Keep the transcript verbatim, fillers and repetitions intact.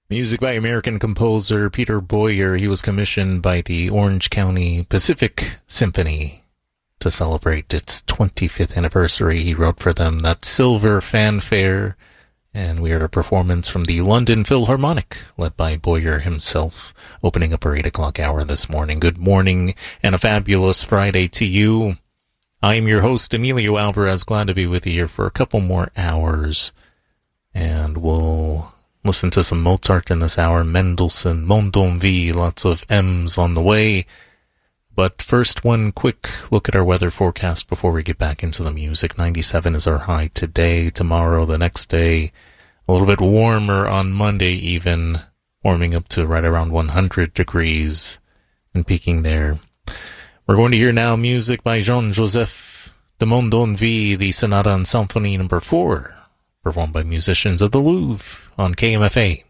Music by American composer Peter Boyer. He was commissioned by the Orange County Pacific Symphony to celebrate its twenty-fifth anniversary. He wrote for them that Silver Fanfare, and we heard a performance from the London Philharmonic, led by Boyer himself, opening up our eight o'clock hour this morning. Good morning, and a fabulous Friday to you. I am your host, Emilio Alvarez. Glad to be with you here for a couple more hours, and we'll listen to some Mozart in this hour, Mendelssohn, Mon Don Vie, lots of M's on the way. But first, one quick look at our weather forecast before we get back into the music. ninety-seven is our high today. Tomorrow, the next day, a little bit warmer on Monday even, warming up to right around one hundred degrees and peaking there. We're going to hear now music by Jean-Joseph de Mon Don Vie, the Sonata and Symphony number four, performed by musicians of the Louvre on K M F A.